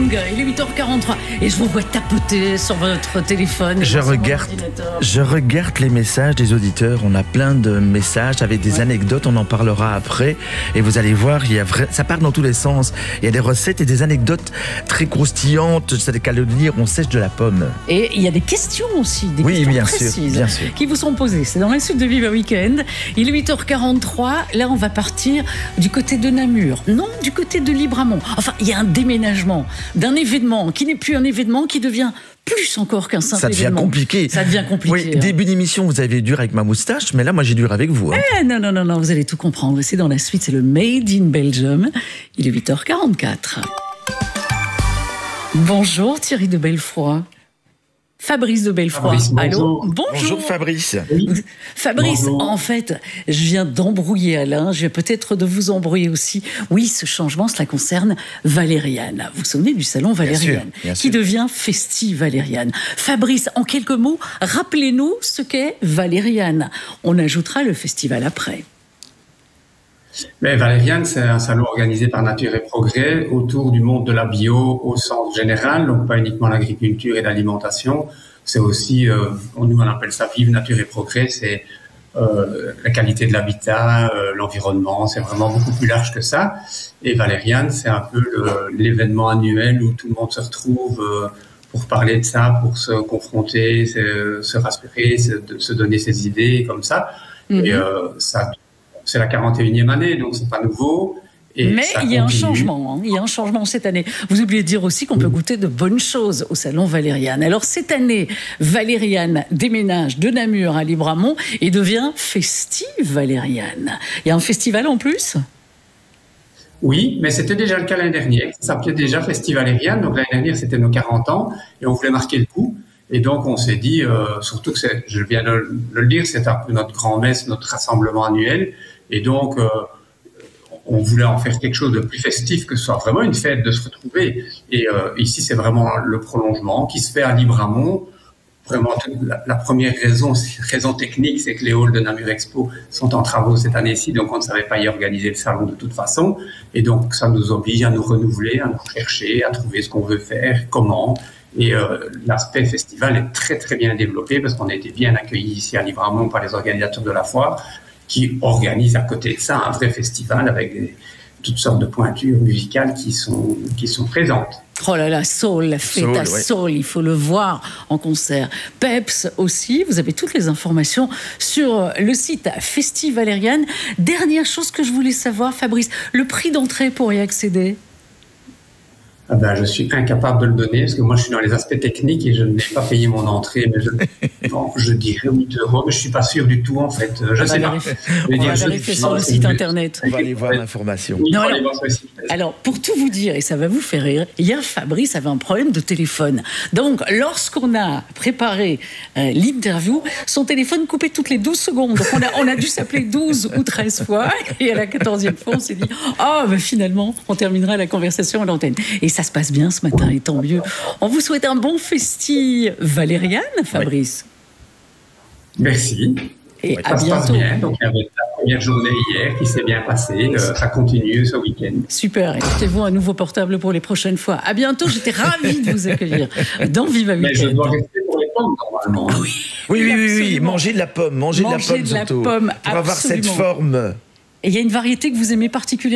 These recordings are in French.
Young, il est 8h43 et je vous vois tapoter sur votre téléphone. Je regarde les messages des auditeurs. On a plein de messages avec des anecdotes, on en parlera après. Et vous allez voir, ça part dans tous les sens. Il y a des recettes et des anecdotes très croustillantes. C'est le cas de le dire, on sèche de la pomme. Et il y a des questions aussi, des questions bien précises sûr. qui vous sont posées. C'est dans la suite de Viva Weekend. Il est 8h43. Là, on va partir du côté de Namur. Non, du côté de Libramont. Enfin, il y a un déménagement d'un événement qui n'est plus un événement, qui devient plus encore qu'un simple événement. Ça devient compliqué. Oui, début d'émission, vous avez dur avec ma moustache, mais là, moi, j'ai dur avec vous. Non, vous allez tout comprendre. C'est dans la suite, c'est le Made in Belgium. Il est 8h44. Bonjour Thierry de Belfroy. Fabrice de Belfroy. Allô. Bonjour Fabrice. Oui. Fabrice, bonjour. En fait, je viens d'embrouiller Alain, je viens peut-être de vous embrouiller aussi. Oui, ce changement, cela concerne Valériane. Vous vous souvenez du salon Valériane, qui devient Festi Valériane. Fabrice, en quelques mots, rappelez-nous ce qu'est Valériane. On ajoutera le festival après. Mais Valériane, c'est un salon organisé par Nature et Progrès autour du monde de la bio au sens général, donc pas uniquement l'agriculture et l'alimentation. C'est aussi, nous on appelle ça Vive Nature et Progrès, c'est la qualité de l'habitat, l'environnement, c'est vraiment beaucoup plus large que ça. Et Valériane, c'est un peu l'événement annuel où tout le monde se retrouve pour parler de ça, pour se confronter, se rassurer, se donner ses idées comme ça. Et ça... C'est la 41e année, donc c'est pas nouveau. Mais il y a un changement, il y a un changement cette année. Vous oubliez de dire aussi qu'on peut goûter de bonnes choses au salon Valériane. Alors cette année, Valériane déménage de Namur à Libramont et devient Festi Valériane. Il y a un festival en plus ? Oui, mais c'était déjà le cas l'année dernière. Ça s'appelait déjà Festi Valériane. Donc l'année dernière, c'était nos 40 ans et on voulait marquer le coup. Et donc, on s'est dit, surtout que je viens de le dire, c'est un peu notre grand-messe, notre rassemblement annuel. Et donc, on voulait en faire quelque chose de plus festif, que ce soit vraiment une fête de se retrouver. Et ici, c'est vraiment le prolongement qui se fait à Libramont. Vraiment, la première raison technique, c'est que les halls de Namur Expo sont en travaux cette année-ci, donc on ne savait pas y organiser le salon de toute façon. Et donc, ça nous oblige à nous renouveler, à nous chercher, à trouver ce qu'on veut faire, comment. Et l'aspect festival est très très bien développé parce qu'on a été bien accueillis ici à Libramont par les organisateurs de la foire qui organisent à côté de ça un vrai festival avec toutes sortes de pointures musicales qui sont présentes. Oh là là, Soul, la fête à Soul, il faut le voir en concert. Peps aussi, vous avez toutes les informations sur le site Festi Valériane. Dernière chose que je voulais savoir, Fabrice, le prix d'entrée pour y accéder ? Je suis incapable de le donner parce que moi je suis dans les aspects techniques et je n'ai pas payé mon entrée, mais je dirais 8 €, mais je suis pas sûr du tout en fait. Je sais pas. On va vérifier sur le site internet. On va aller voir l'information. Alors, pour tout vous dire, et ça va vous faire rire, hier Fabrice avait un problème de téléphone. Donc, lorsqu'on a préparé l'interview, son téléphone coupait toutes les 12 secondes. Donc, on a dû s'appeler 12 ou 13 fois. Et à la 14e fois, on s'est dit, finalement, on terminera la conversation à l'antenne. Et ça se passe bien ce matin, et tant mieux. On vous souhaite un bon Festi Valériane, Fabrice. Merci. Et à ça bientôt. Se passe bien. Donc, il y avait la première journée hier qui s'est bien passée. Ça continue ce week-end. Super. Écoutez-vous un nouveau portable pour les prochaines fois. À bientôt. J'étais ravie de vous accueillir dans Viva Weekend. Mais je dois rester pour les pommes, normalement. Oui. Manger de la pomme. Manger de la pomme, pour avoir cette forme. Et il y a une variété que vous aimez particulièrement ?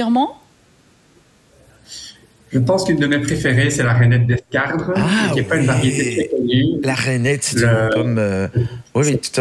Je pense qu'une de mes préférées, c'est la rainette d'Escardre, qui n'est pas une variété très connue. La rainette, c'est une pomme... Oui, tout à fait.